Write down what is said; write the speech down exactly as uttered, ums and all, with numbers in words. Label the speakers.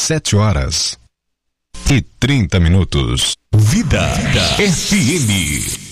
Speaker 1: Sete horas e trinta minutos.
Speaker 2: Vida F M.